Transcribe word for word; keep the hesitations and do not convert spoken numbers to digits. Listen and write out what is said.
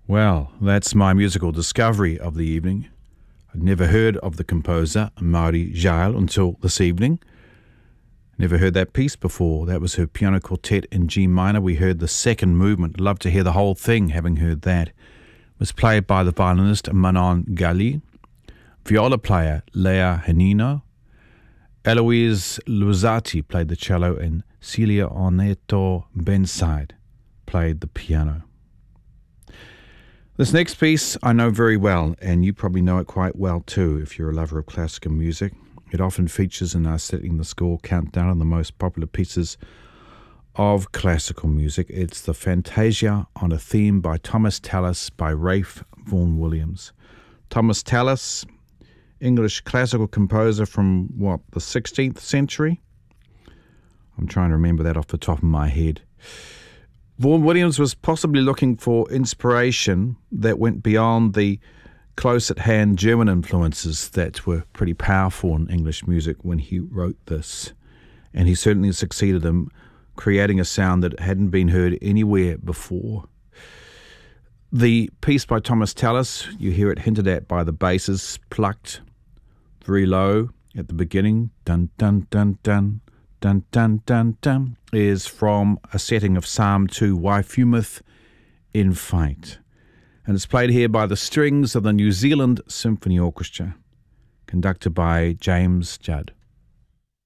Well, that's my musical discovery of the evening. I'd never heard of the composer Mauri Jael until this evening. Never heard that piece before. That was her piano quartet in G minor. We heard the second movement. Love to hear the whole thing, having heard that. It was played by the violinist Manon Gali, viola player Lea Hanino, Eloise Luzzati played the cello, and Celia Oneto Benside played the piano. This next piece I know very well, and you probably know it quite well too if you're a lover of classical music. It often features in our Setting the Score countdown of the most popular pieces of classical music. It's the Fantasia on a Theme by Thomas Tallis by Ralph Vaughan Williams. Thomas Tallis, English classical composer from, what, the sixteenth century? I'm trying to remember that off the top of my head. Vaughan Williams was possibly looking for inspiration that went beyond the close-at-hand German influences that were pretty powerful in English music when he wrote this. And he certainly succeeded in creating a sound that hadn't been heard anywhere before. The piece by Thomas Tallis, you hear it hinted at by the basses, plucked very low at the beginning, dun dun dun dun, dun dun dun dun, is from a setting of Psalm two, Why Fumeth in Fight. And it's played here by the strings of the New Zealand Symphony Orchestra, conducted by James Judd.